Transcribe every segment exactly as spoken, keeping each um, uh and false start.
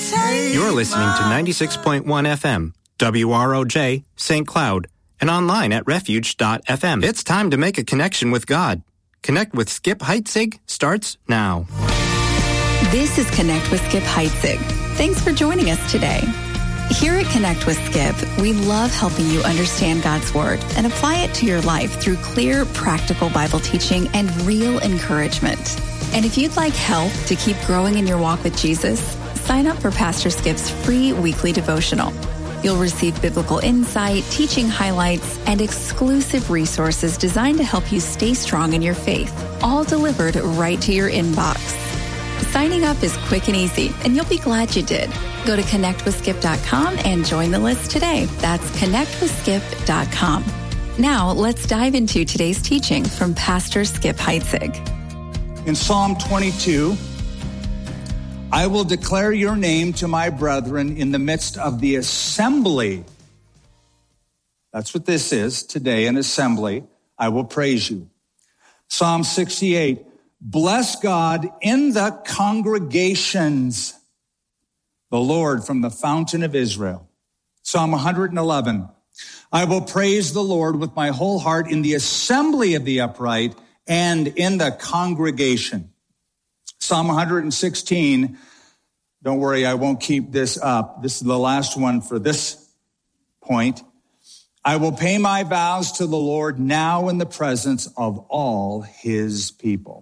You're listening to ninety-six point one F M, W R O J, Saint Cloud, and online at refuge dot f m. It's time to make a connection with God. Connect with Skip Heitzig starts now. This is Connect with Skip Heitzig. Thanks for joining us today. Here at Connect with Skip, we love helping you understand God's Word and apply it to your life through clear, practical Bible teaching and real encouragement. And if you'd like help to keep growing in your walk with Jesus, sign up for Pastor Skip's free weekly devotional. You'll receive biblical insight, teaching highlights, and exclusive resources designed to help you stay strong in your faith, all delivered right to your inbox. Signing up is quick and easy, and you'll be glad you did. Go to connect with skip dot com and join the list today. That's connect with skip dot com. Now, let's dive into today's teaching from Pastor Skip Heitzig. In Psalm twenty-two, I will declare your name to my brethren in the midst of the assembly. That's what this is today, an assembly. I will praise you. Psalm sixty-eight, bless God in the congregations, the Lord from the fountain of Israel. Psalm one hundred eleven, I will praise the Lord with my whole heart in the assembly of the upright and in the congregation. Psalm one hundred sixteen, don't worry, I won't keep this up. This is the last one for this point. I will pay my vows to the Lord now in the presence of all his people.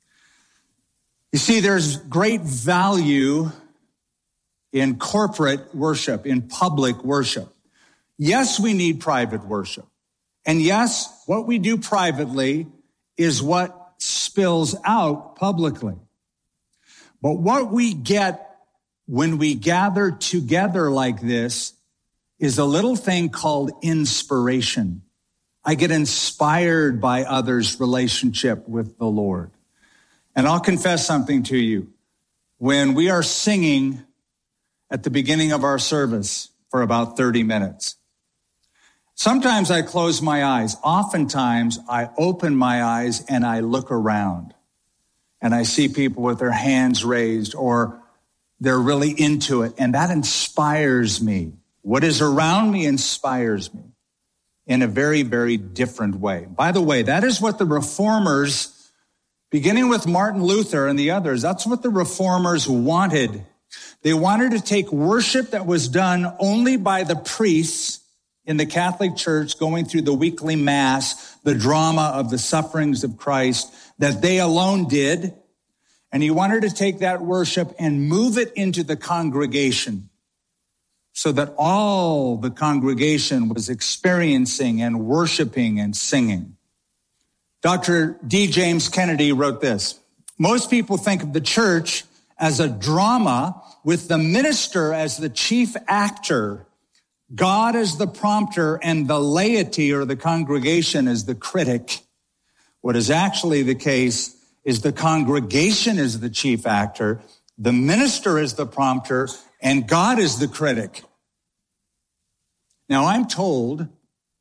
You see, there's great value in corporate worship, in public worship. Yes, we need private worship. And yes, what we do privately is what spills out publicly. But what we get when we gather together like this is a little thing called inspiration. I get inspired by others' relationship with the Lord. And I'll confess something to you. When we are singing at the beginning of our service for about thirty minutes, sometimes I close my eyes. Oftentimes I open my eyes and I look around and I see people with their hands raised or they're really into it. And that inspires me. What is around me inspires me in a very, very different way. By the way, that is what the reformers, beginning with Martin Luther and the others, that's what the reformers wanted. They wanted to take worship that was done only by the priests in the Catholic Church going through the weekly mass, the drama of the sufferings of Christ that they alone did. And he wanted to take that worship and move it into the congregation so that all the congregation was experiencing and worshiping and singing. Doctor D. James Kennedy wrote this: most people think of the church as a drama with the minister as the chief actor, God as the prompter, and the laity or the congregation as the critic. What is actually the case is the congregation is the chief actor, the minister is the prompter, and God is the critic. Now, I'm told,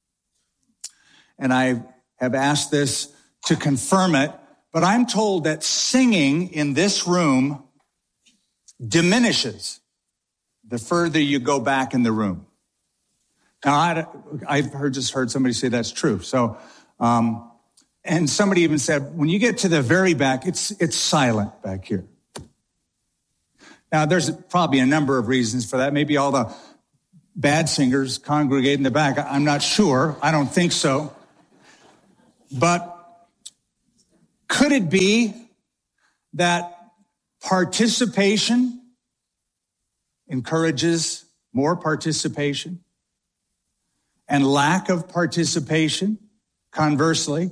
and I have asked this to confirm it, but I'm told that singing in this room diminishes the further you go back in the room. Now, I, I've heard, just heard somebody say that's true. So, um, and somebody even said, when you get to the very back, it's it's silent back here. Now, there's probably a number of reasons for that. Maybe all the bad singers congregate in the back. I'm not sure. I don't think so. But could it be that participation encourages more participation, and lack of participation, conversely,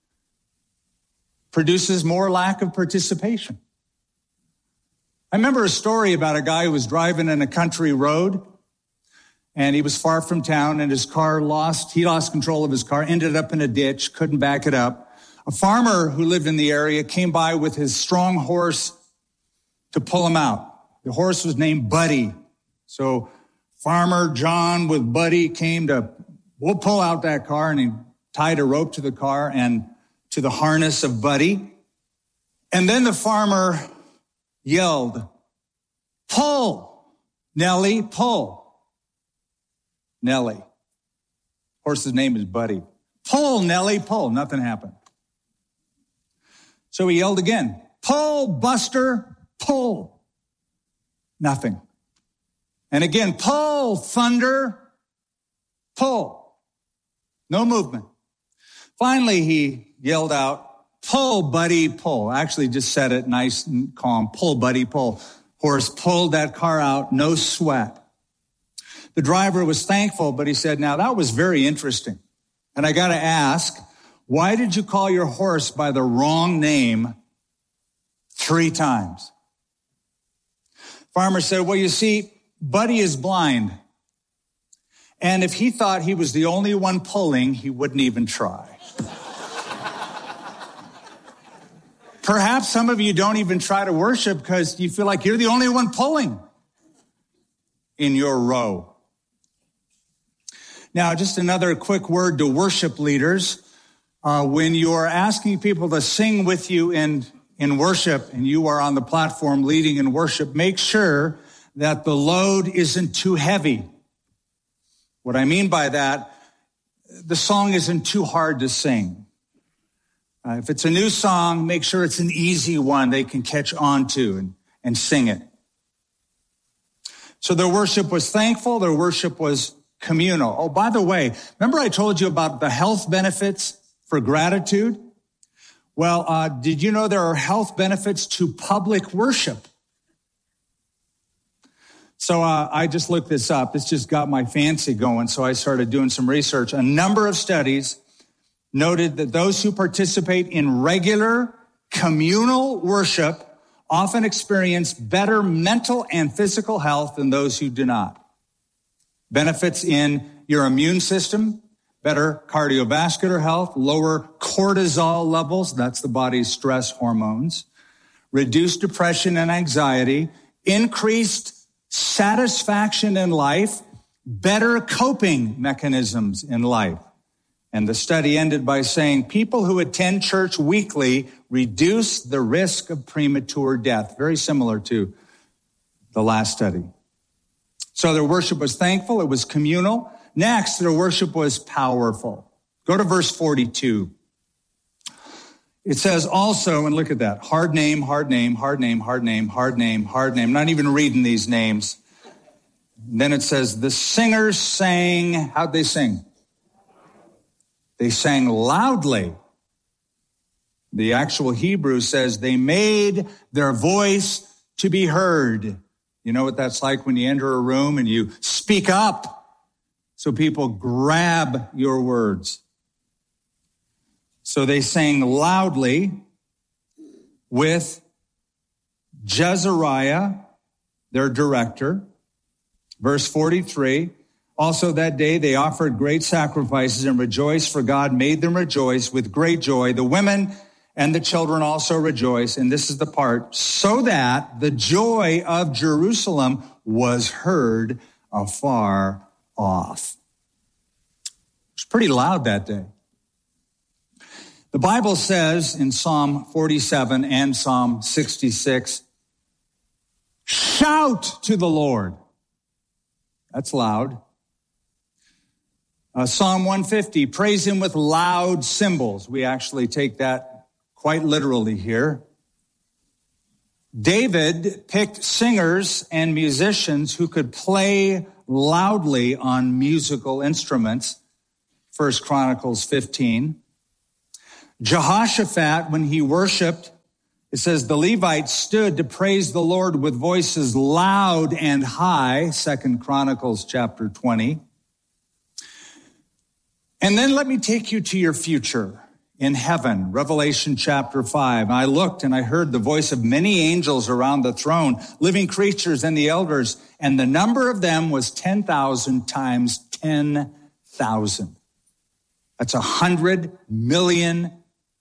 produces more lack of participation? I remember a story about a guy who was driving in a country road, and he was far from town, and his car lost, he lost control of his car, ended up in a ditch, couldn't back it up. A farmer who lived in the area came by with his strong horse to pull him out. The horse was named Buddy. So Farmer John with Buddy came to, we'll pull out that car, and he tied a rope to the car and to the harness of Buddy. And then the farmer yelled, "Pull!" Nellie, pull. Nellie. Horse's name is Buddy. Pull, Nellie, pull. Nothing happened. So he yelled again, pull, Buster, pull. Nothing. And again, pull, Thunder, pull. No movement. Finally, he yelled out, pull, Buddy, pull. Actually just said it nice and calm. Pull, Buddy, pull. Horse pulled that car out, no sweat. The driver was thankful, but he said, now that was very interesting. And I got to ask, why did you call your horse by the wrong name three times? Farmer said, well, you see, Buddy is blind. And if he thought he was the only one pulling, he wouldn't even try. Perhaps some of you don't even try to worship because you feel like you're the only one pulling in your row. Now, just another quick word to worship leaders. Uh, when you're asking people to sing with you in, in worship and you are on the platform leading in worship, make sure that the load isn't too heavy. What I mean by that, the song isn't too hard to sing. Uh, if it's a new song, make sure it's an easy one they can catch on to and, and sing it. So their worship was thankful. Their worship was communal. Oh, by the way, remember I told you about the health benefits for gratitude? Well, uh, did you know there are health benefits to public worship? So uh, I just looked this up. This just got my fancy going. So I started doing some research. A number of studies noted that those who participate in regular communal worship often experience better mental and physical health than those who do not. Benefits in your immune system, better cardiovascular health, lower cortisol levels, that's the body's stress hormones, reduced depression and anxiety, increased satisfaction in life, better coping mechanisms in life. And the study ended by saying people who attend church weekly reduce the risk of premature death. Very similar to the last study. So their worship was thankful. It was communal. Next, their worship was powerful. Go to verse forty-two. It says also, and look at that, hard name, hard name, hard name, hard name, hard name, hard name. Not even reading these names. And then it says, the singers sang, how'd they sing? They sang loudly. The actual Hebrew says they made their voice to be heard. You know what that's like when you enter a room and you speak up so people grab your words. So they sang loudly with Jezariah, their director. Verse forty-three. Also that day they offered great sacrifices and rejoiced, for God made them rejoice with great joy. The women and the children also rejoiced. And this is the part, so that the joy of Jerusalem was heard afar off. It was pretty loud that day. The Bible says in Psalm forty-seven and Psalm sixty-six, shout to the Lord. That's loud. Uh, Psalm one fifty, praise him with loud cymbals. We actually take that quite literally here. David picked singers and musicians who could play loudly on musical instruments. First Chronicles fifteen. Jehoshaphat, when he worshiped, it says the Levites stood to praise the Lord with voices loud and high. Second Chronicles chapter twenty. And then let me take you to your future in heaven, Revelation chapter five. I looked and I heard the voice of many angels around the throne, living creatures and the elders, and the number of them was ten thousand times ten thousand. That's a hundred million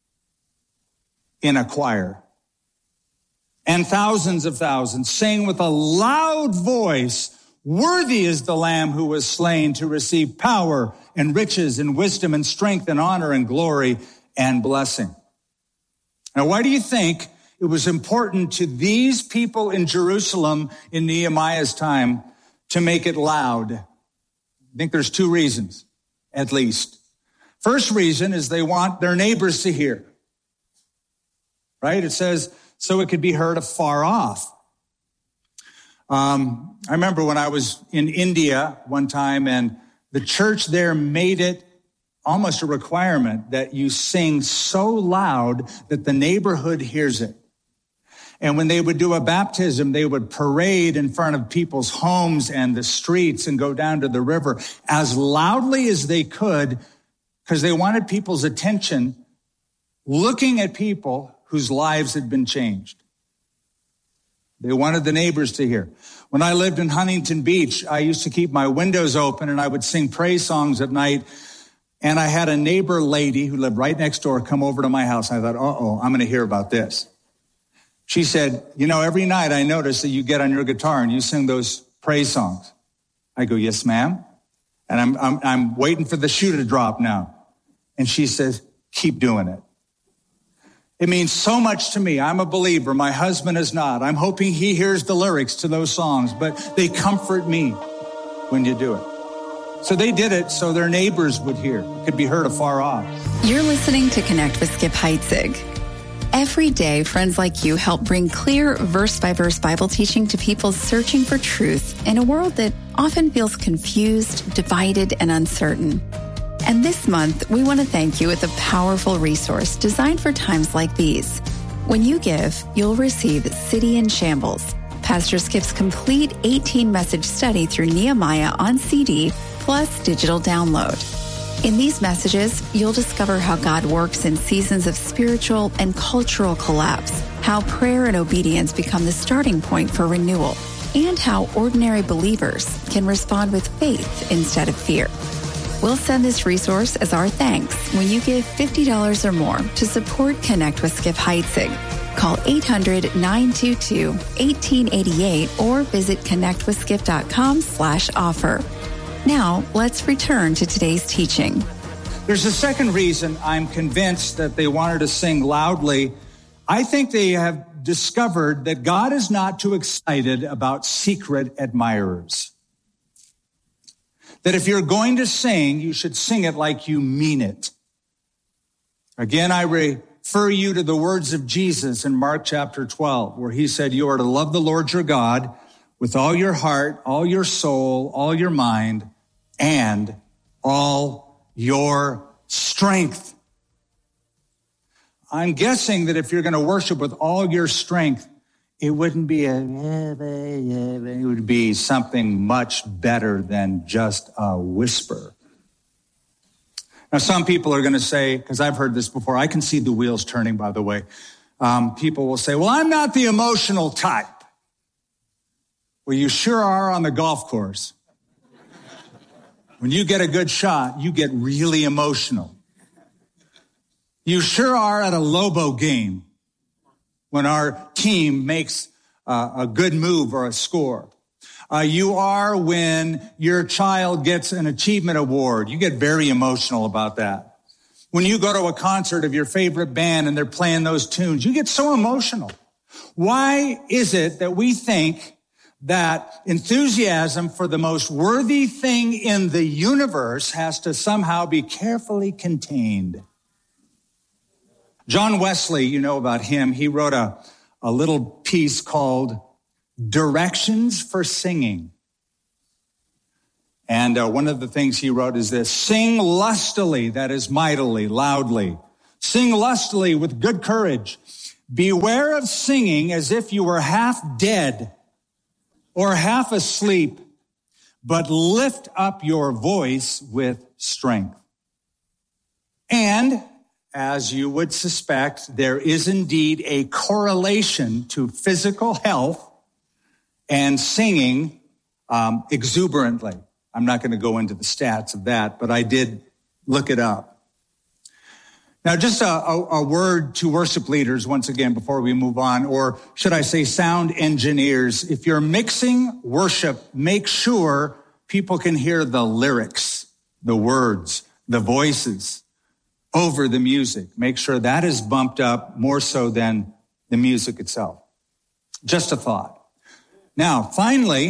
in a choir. And thousands of thousands sang with a loud voice, worthy is the Lamb who was slain to receive power and riches and wisdom and strength and honor and glory and blessing. Now, why do you think it was important to these people in Jerusalem in Nehemiah's time to make it loud. I think there's two reasons, at least. First reason is they want their neighbors to hear, right? It says, so it could be heard afar off. Um, I remember when I was in India one time, and the church there made it almost a requirement that you sing so loud that the neighborhood hears it. And when they would do a baptism, they would parade in front of people's homes and the streets and go down to the river as loudly as they could, because they wanted people's attention looking at people whose lives had been changed. They wanted the neighbors to hear. When I lived in Huntington Beach, I used to keep my windows open and I would sing praise songs at night. And I had a neighbor lady who lived right next door come over to my house. I thought, uh-oh, I'm going to hear about this. She said, you know, every night I notice that you get on your guitar and you sing those praise songs. I go, yes, ma'am. And I'm, I'm, I'm waiting for the shoe to drop now. And she says, keep doing it. It means so much to me. I'm a believer. My husband is not. I'm hoping he hears the lyrics to those songs, but they comfort me when you do it. So they did it so their neighbors would hear. It could be heard afar off. You're listening to Connect with Skip Heitzig. Every day, friends like you help bring clear verse-by-verse Bible teaching to people searching for truth in a world that often feels confused, divided, and uncertain. And this month, we want to thank you with a powerful resource designed for times like these. When you give, you'll receive City in Shambles, Pastor Skip's complete eighteen-message study through Nehemiah on C D, plus digital download. In these messages, you'll discover how God works in seasons of spiritual and cultural collapse, how prayer and obedience become the starting point for renewal, and how ordinary believers can respond with faith instead of fear. We'll send this resource as our thanks when you give fifty dollars or more to support Connect with Skip Heitzig. Call eight hundred, nine two two, one eight eight eight or visit connectwithskip.com slash offer. Now, let's return to today's teaching. There's a second reason I'm convinced that they wanted to sing loudly. I think they have discovered that God is not too excited about secret admirers. That if you're going to sing, you should sing it like you mean it. Again, I refer you to the words of Jesus in Mark chapter twelve, where he said, you are to love the Lord your God with all your heart, all your soul, all your mind, and all your strength. I'm guessing that if you're going to worship with all your strength, it wouldn't be a, it would be something much better than just a whisper. Now, some people are going to say, because I've heard this before, I can see the wheels turning, by the way. Um, people will say, well, I'm not the emotional type. Well, you sure are on the golf course. When you get a good shot, you get really emotional. You sure are at a Lobo game when our team makes uh, a good move or a score. Uh, you are when your child gets an achievement award. You get very emotional about that. When you go to a concert of your favorite band and they're playing those tunes, you get so emotional. Why is it that we think that enthusiasm for the most worthy thing in the universe has to somehow be carefully contained? John Wesley, you know about him, he wrote a, a little piece called Directions for Singing. And uh, one of the things he wrote is this: sing lustily, that is mightily, loudly. Sing lustily with good courage. Beware of singing as if you were half dead or half asleep, but lift up your voice with strength. And as you would suspect, there is indeed a correlation to physical health and singing um, exuberantly. I'm not going to go into the stats of that, but I did look it up. Now, just a, a, a word to worship leaders once again before we move on, or should I say sound engineers. If you're mixing worship, make sure people can hear the lyrics, the words, the voices over the music. Make sure that is bumped up more so than the music itself. Just a thought. Now, finally,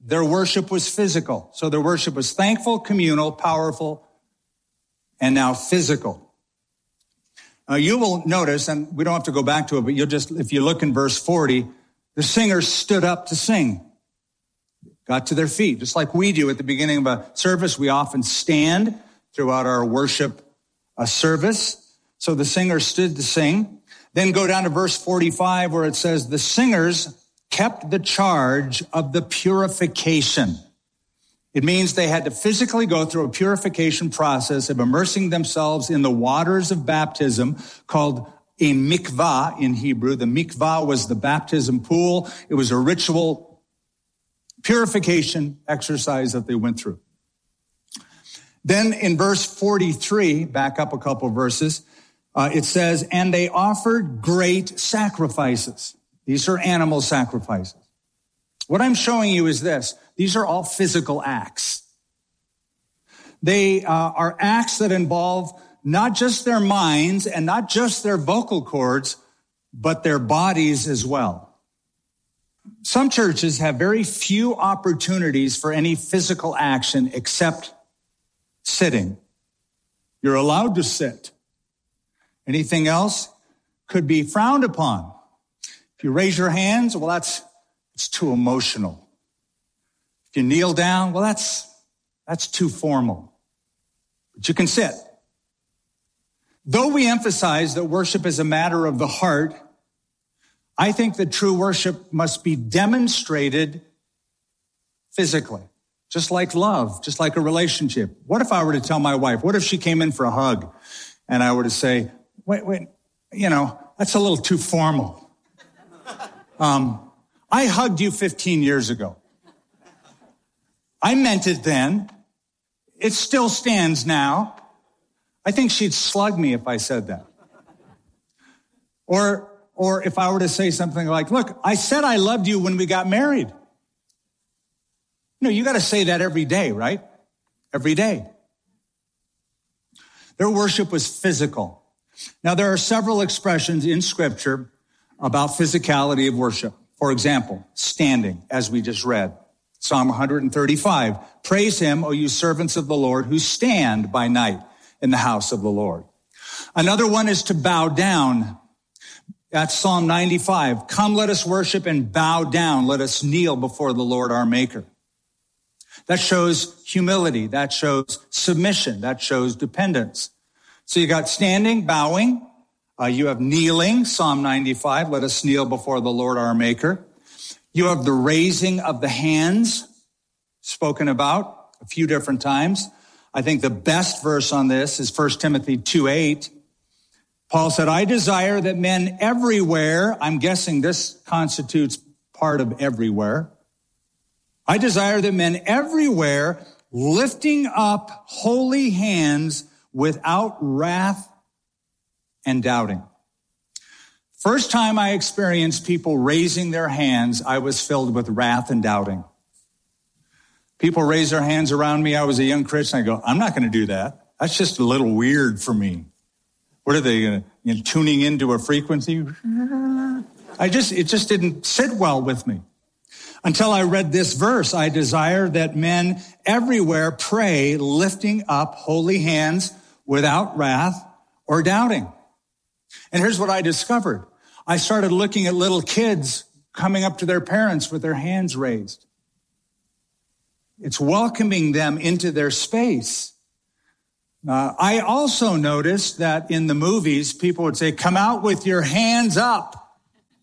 their worship was physical. So their worship was thankful, communal, powerful, and now physical. Now you will notice, and we don't have to go back to it, but you'll just, if you look in verse forty, the singers stood up to sing, got to their feet, just like we do at the beginning of a service. We often stand throughout our worship uh, service. So the singers stood to sing. Then go down to verse forty-five where it says, the singers kept the charge of the purification. It means they had to physically go through a purification process of immersing themselves in the waters of baptism called a mikvah in Hebrew. The mikvah was the baptism pool. It was a ritual purification exercise that they went through. Then in verse forty-three, back up a couple verses, uh, it says, and they offered great sacrifices. These are animal sacrifices. What I'm showing you is this. These are all physical acts. They uh, are acts that involve not just their minds and not just their vocal cords, but their bodies as well. Some churches have very few opportunities for any physical action except sitting. You're allowed to sit. Anything else could be frowned upon. If you raise your hands, well, that's it's too emotional. If you kneel down, well, that's that's too formal. But you can sit. Though we emphasize that worship is a matter of the heart, I think that true worship must be demonstrated physically, just like love, just like a relationship. What if I were to tell my wife, what if she came in for a hug and I were to say, wait, wait, you know, that's a little too formal. Um, I hugged you fifteen years ago. I meant it then. It still stands now. I think she'd slug me if I said that. Or, or if I were to say something like, look, I said I loved you when we got married. You know, you got to say that every day, right? Every day. Their worship was physical. Now, there are several expressions in Scripture about physicality of worship. For example, standing, as we just read. Psalm one thirty-five, praise him, O you servants of the Lord, who stand by night in the house of the Lord. Another one is to bow down. That's Psalm ninety-five. Come, let us worship and bow down. Let us kneel before the Lord our Maker. That shows humility. That shows submission. That shows dependence. So you got standing, bowing. Uh, you have kneeling, Psalm ninety-five. Let us kneel before the Lord our Maker. You have the raising of the hands spoken about a few different times. I think the best verse on this is First Timothy two eight. Paul said, I desire that men everywhere, I'm guessing this constitutes part of everywhere. I desire that men everywhere lifting up holy hands without wrath and doubting. First time I experienced people raising their hands, I was filled with wrath and doubting. People raise their hands around me. I was a young Christian. I go, I'm not going to do that. That's just a little weird for me. What are they, you know, tuning into a frequency? I just, it just didn't sit well with me. Until I read this verse, I desire that men everywhere pray, lifting up holy hands without wrath or doubting. And here's what I discovered. I started looking at little kids coming up to their parents with their hands raised. It's welcoming them into their space. Uh, I also noticed that in the movies, people would say, come out with your hands up.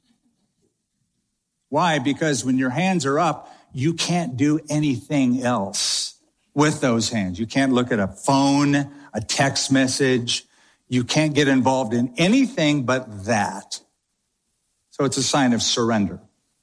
Why? Because when your hands are up, you can't do anything else with those hands. You can't look at a phone, a text message. You can't get involved in anything but that. So it's a sign of surrender.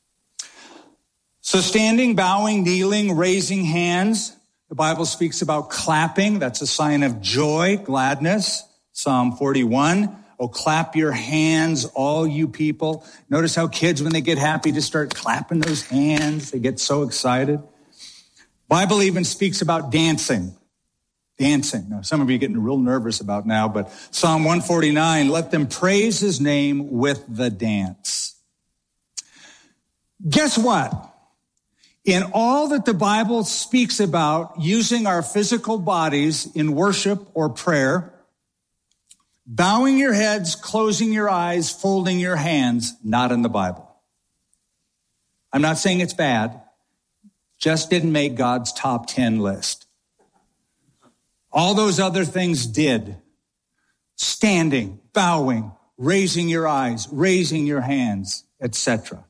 So standing, bowing, kneeling, raising hands. The Bible speaks about clapping. That's a sign of joy, gladness. Psalm forty-one. Oh, clap your hands, all you people. Notice how kids, when they get happy, just start clapping those hands. They get so excited. Bible even speaks about dancing. Dancing. Now, some of you are getting real nervous about now, but Psalm one forty-nine, let them praise his name with the dance. Guess what? In all that the Bible speaks about using our physical bodies in worship or prayer, bowing your heads, closing your eyes, folding your hands, not in the Bible. I'm not saying it's bad, just didn't make God's top ten list. All those other things did. Standing, bowing, raising your eyes, raising your hands, et cetera.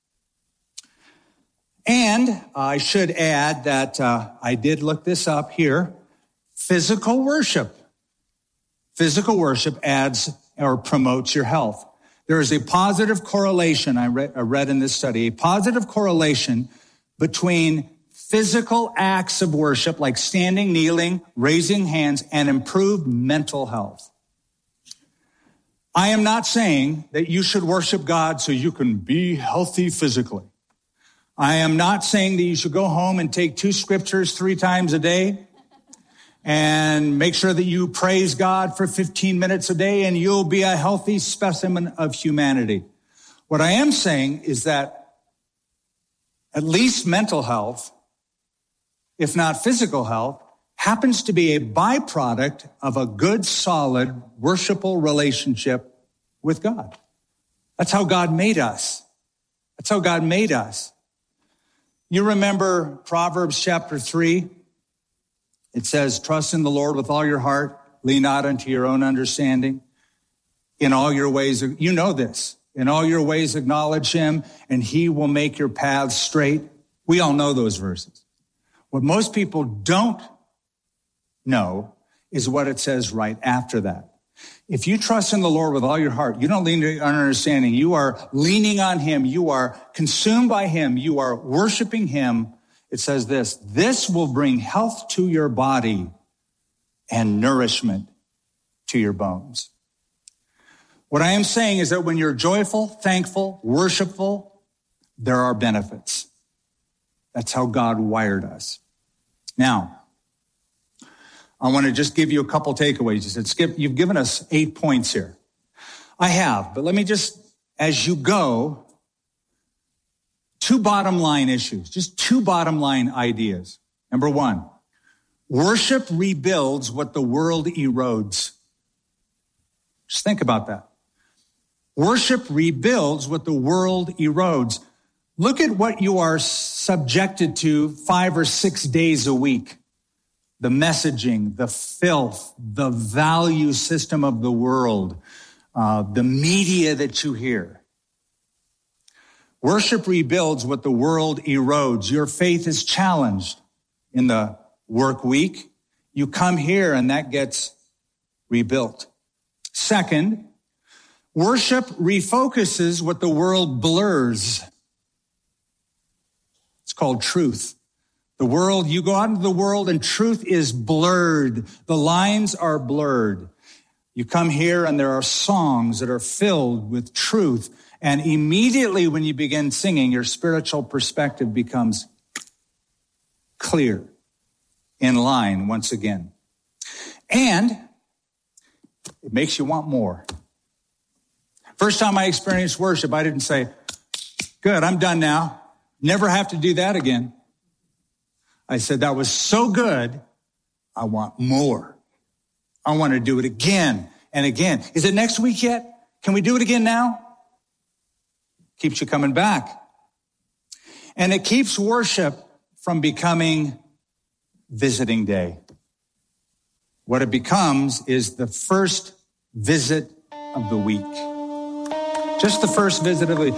And I should add that uh, I did look this up here. Physical worship. Physical worship adds or promotes your health. There is a positive correlation, I read, I read in this study, a positive correlation between physical acts of worship like standing, kneeling, raising hands, and improved mental health. I am not saying that you should worship God so you can be healthy physically. I am not saying that you should go home and take two scriptures three times a day and make sure that you praise God for fifteen minutes a day and you'll be a healthy specimen of humanity. What I am saying is that at least mental health, if not physical health, happens to be a byproduct of a good, solid, worshipful relationship with God. That's how God made us. That's how God made us. You remember Proverbs chapter three? It says, trust in the Lord with all your heart, lean not unto your own understanding. In all your ways, you know this, in all your ways acknowledge him, and he will make your paths straight. We all know those verses. What most people don't know is what it says right after that. If you trust in the Lord with all your heart, you don't lean on your understanding. You are leaning on him. You are consumed by him. You are worshiping him. It says this, this will bring health to your body and nourishment to your bones. What I am saying is that when you're joyful, thankful, worshipful, there are benefits. That's how God wired us. Now, I want to just give you a couple takeaways. You said, Skip, you've given us eight points here. I have, but let me just, as you go, two bottom line issues, just two bottom line ideas. Number one, worship rebuilds what the world erodes. Just think about that. Worship rebuilds what the world erodes. Look at what you are subjected to five or six days a week. The messaging, the filth, the value system of the world, uh, the media that you hear. Worship rebuilds what the world erodes. Your faith is challenged in the work week. You come here and that gets rebuilt. Second, worship refocuses what the world blurs. It's called truth. The world, you go out into the world and truth is blurred. The lines are blurred. You come here and there are songs that are filled with truth. And immediately when you begin singing, your spiritual perspective becomes clear, in line once again. And it makes you want more. First time I experienced worship, I didn't say, good, I'm done now. Never have to do that again. I said, that was so good. I want more. I want to do it again and again. Is it next week yet? Can we do it again now? Keeps you coming back. And it keeps worship from becoming visiting day. What it becomes is the first visit of the week. Just the first visit of the week.